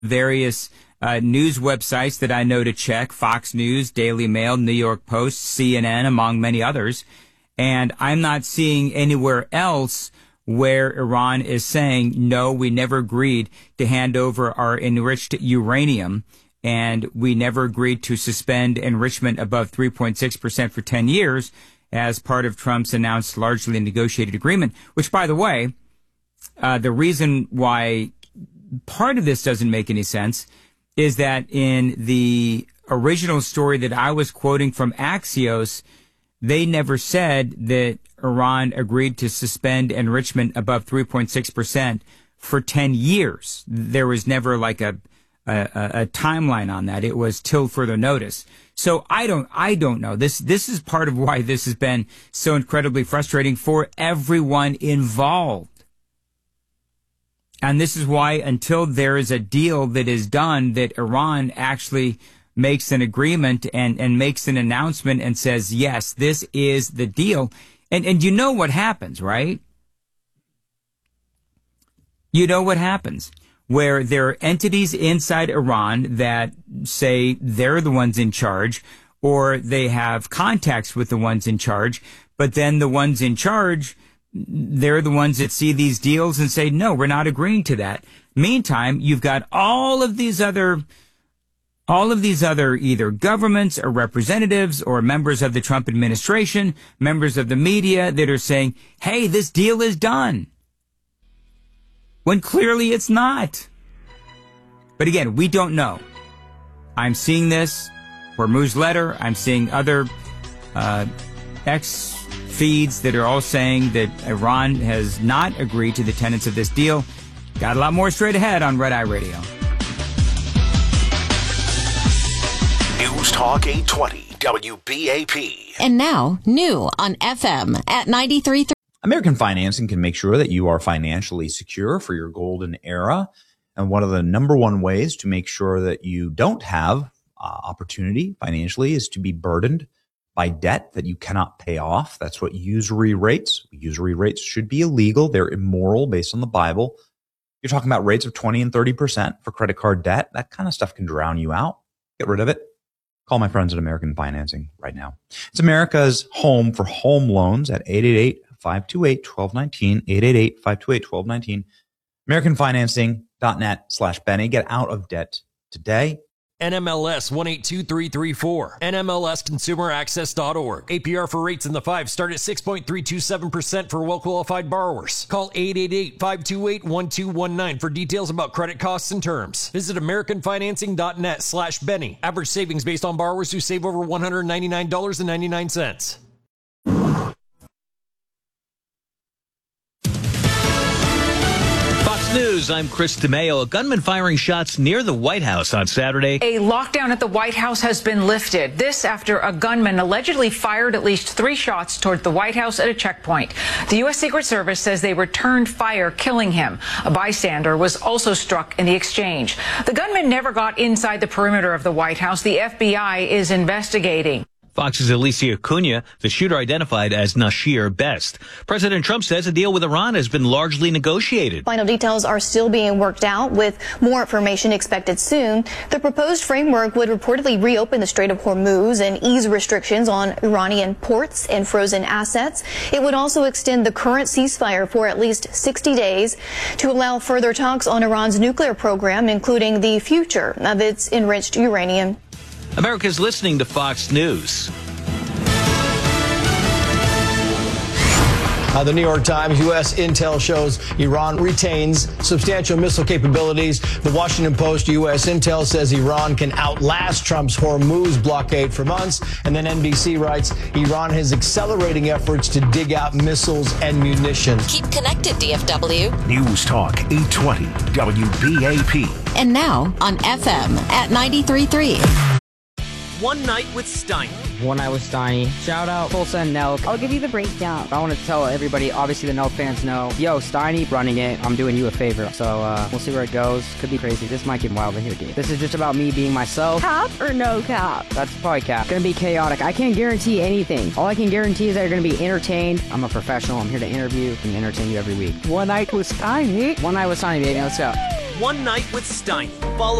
various news websites that I know to check, Fox News, Daily Mail, New York Post, CNN, among many others. And I'm not seeing anywhere else where Iran is saying, no, we never agreed to hand over our enriched uranium, and we never agreed to suspend enrichment above 3.6% for 10 years as part of Trump's announced largely negotiated agreement, which, by the way, the reason why part of this doesn't make any sense is that in the original story that I was quoting from Axios, they never said that Iran agreed to suspend enrichment above 3.6% for 10 years. There was never like a timeline on that. It was till further notice. So I don't know. This is part of why this has been so incredibly frustrating for everyone involved. And this is why until there is a deal that is done, that Iran actually makes an agreement and makes an announcement and says, yes, this is the deal. And you know what happens, right? You know what happens, where there are entities inside Iran that say they're the ones in charge, or they have contacts with the ones in charge, but then the ones in charge, they're the ones that see these deals and say, no, we're not agreeing to that. Meantime, you've got all of these other either governments or representatives or members of the Trump administration, members of the media that are saying, hey, this deal is done, when clearly it's not. But again, we don't know. I'm seeing this, Hormuz letter. I'm seeing other X feeds that are all saying that Iran has not agreed to the tenets of this deal. Got a lot more straight ahead on Red Eye Radio. News Talk 820 WBAP. And now, new on FM at 93.3. American Financing can make sure that you are financially secure for your golden era. And one of the number one ways to make sure that you don't have opportunity financially is to be burdened by debt that you cannot pay off. That's what usury rates. Usury rates should be illegal. They're immoral based on the Bible. You're talking about rates of 20 and 30% for credit card debt. That kind of stuff can drown you out. Get rid of it. Call my friends at American Financing right now. It's America's home for home loans at 888-528-1219, 888-528-1219, AmericanFinancing.net/Benny. Get out of debt today. NMLS 182334. NMLSConsumerAccess.org. APR for rates in the 5 start at 6.327% for well-qualified borrowers. Call 888-528-1219 for details about credit costs and terms. Visit AmericanFinancing.net/Benny. Average savings based on borrowers who save over $199.99. News, I'm Chris DeMeo. A gunman firing shots near the White House on Saturday. A lockdown at the White House has been lifted. This after a gunman allegedly fired at least 3 shots toward the White House at a checkpoint. The U.S. Secret Service says they returned fire, killing him. A bystander was also struck in the exchange. The gunman never got inside the perimeter of the White House. The FBI is investigating. Fox's Alicia Cunha, the shooter identified as Nasheer Best. President Trump says a deal with Iran has been largely negotiated. Final details are still being worked out, with more information expected soon. The proposed framework would reportedly reopen the Strait of Hormuz and ease restrictions on Iranian ports and frozen assets. It would also extend the current ceasefire for at least 60 days to allow further talks on Iran's nuclear program, including the future of its enriched uranium. America's listening to Fox News. The New York Times, U.S. intel shows Iran retains substantial missile capabilities. The Washington Post, U.S. intel says Iran can outlast Trump's Hormuz blockade for months. And then NBC writes Iran is accelerating efforts to dig out missiles and munitions. Keep connected, DFW. News Talk 820 WBAP. And now on FM at 93.3. One Night with Steiny. One Night with Steiny. Shout out Tulsa and Nelk. I'll give you the breakdown. I want to tell everybody, obviously the Nelk fans know, yo, Steiny running it. I'm doing you a favor. So we'll see where it goes. Could be crazy. This might get wild in here, dude. This is just about me being myself. Cap or no cap? That's probably cap. Gonna be chaotic. I can't guarantee anything. All I can guarantee is that you're gonna be entertained. I'm a professional. I'm here to interview and entertain you every week. One Night with Steiny. One Night with Steiny, baby. Let's go. One Night with Steiny. Follow